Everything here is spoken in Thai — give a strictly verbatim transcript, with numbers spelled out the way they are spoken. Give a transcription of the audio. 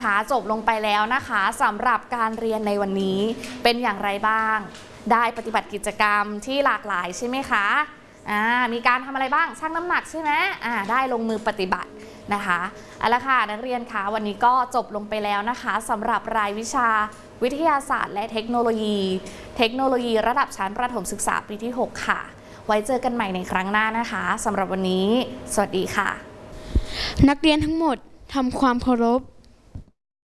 ค่ะจบลงไปแล้วนะคะสำหรับการเรียนในวันนี้เป็นอย่างไรบ้างได้ปฏิบัติกิจกรรมที่หลากหลายใช่ไหมคะอ่ามีการทำอะไรบ้างชั่งน้ำหนักใช่ไหมอ่าได้ลงมือปฏิบัตินะคะเอาละค่ะนักเรียนคะวันนี้ก็จบลงไปแล้วนะคะสำหรับรายวิชาวิทยาศาสตร์และเทคโนโลยีเทคโนโลยีระดับชั้นประถมศึกษาปีที่หกค่ะไว้เจอกันใหม่ในครั้งหน้านะคะสำหรับวันนี้สวัสดีค่ะนักเรียนทั้งหมดทำความเคารพ